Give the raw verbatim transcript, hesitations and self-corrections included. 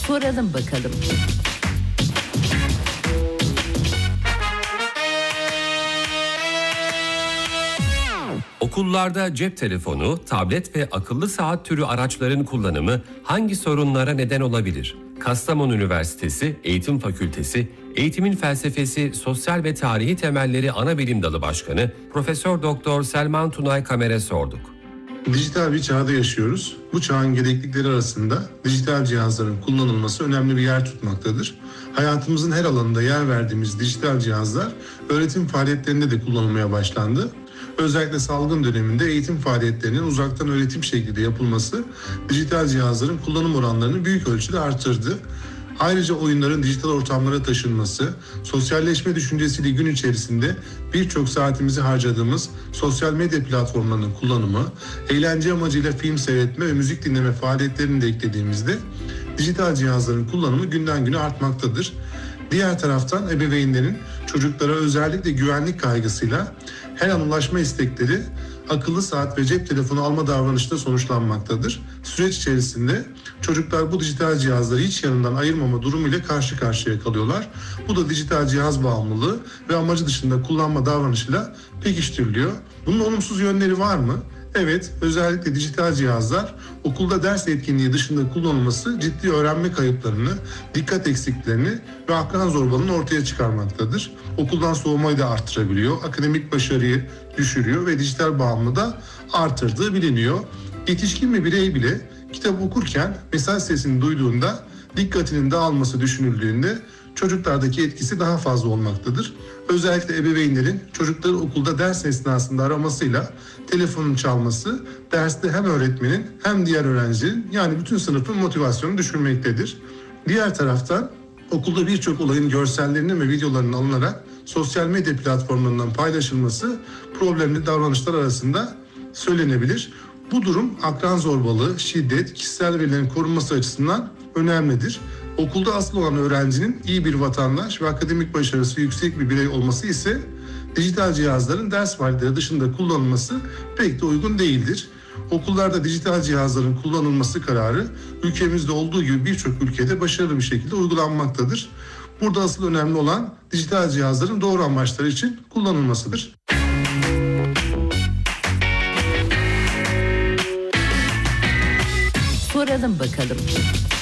Soralım bakalım. Okullarda cep telefonu, tablet ve akıllı saat türü araçların kullanımı hangi sorunlara neden olabilir? Kastamonu Üniversitesi Eğitim Fakültesi Eğitimin Felsefesi, Sosyal ve Tarihi Temelleri Anabilim Dalı Başkanı Profesör Doktor Selman Tunay Kamer'e sorduk. Dijital bir çağda yaşıyoruz. Bu çağın gereklilikleri arasında dijital cihazların kullanılması önemli bir yer tutmaktadır. Hayatımızın her alanında yer verdiğimiz dijital cihazlar öğretim faaliyetlerinde de kullanılmaya başlandı. Özellikle salgın döneminde eğitim faaliyetlerinin uzaktan öğretim şeklinde yapılması dijital cihazların kullanım oranlarını büyük ölçüde artırdı. Ayrıca oyunların dijital ortamlara taşınması, sosyalleşme düşüncesiyle gün içerisinde birçok saatimizi harcadığımız sosyal medya platformlarının kullanımı, eğlence amacıyla film seyretme ve müzik dinleme faaliyetlerini de eklediğimizde dijital cihazların kullanımı günden güne artmaktadır. Diğer taraftan ebeveynlerin çocuklara özellikle güvenlik kaygısıyla her an ulaşma istekleri akıllı saat ve cep telefonu alma davranışında sonuçlanmaktadır. Süreç içerisinde çocuklar bu dijital cihazları hiç yanından ayırmama durumuyla karşı karşıya kalıyorlar. Bu da dijital cihaz bağımlılığı ve amacı dışında kullanma davranışıyla pekiştiriliyor. Bunun olumsuz yönleri var mı? Evet, özellikle dijital cihazlar okulda ders etkinliği dışında kullanılması ciddi öğrenme kayıplarını, dikkat eksiklerini ve akran zorbalığını ortaya çıkarmaktadır. Okuldan soğumayı da arttırabiliyor, akademik başarıyı düşürüyor ve dijital bağımlılığı da artırdığı biliniyor. Yetişkin bir birey bile kitap okurken mesaj sesini duyduğunda dikkatinin dağılması düşünüldüğünde çocuklardaki etkisi daha fazla olmaktadır. Özellikle ebeveynlerin çocukları okulda ders esnasında aramasıyla telefonun çalması derste hem öğretmenin hem diğer öğrencinin yani bütün sınıfın motivasyonunu düşürmektedir. Diğer taraftan okulda birçok olayın görsellerinin ve videolarının alınarak sosyal medya platformlarından paylaşılması problemli davranışlar arasında söylenebilir. Bu durum akran zorbalığı, şiddet, kişisel verilerin korunması açısından önemlidir. Okulda asıl olan öğrencinin iyi bir vatandaş ve akademik başarısı yüksek bir birey olması ise dijital cihazların ders faaliyetleri dışında kullanılması pek de uygun değildir. Okullarda dijital cihazların kullanılması kararı ülkemizde olduğu gibi birçok ülkede başarılı bir şekilde uygulanmaktadır. Burada asıl önemli olan dijital cihazların doğru amaçlar için kullanılmasıdır. Soralım bakalım.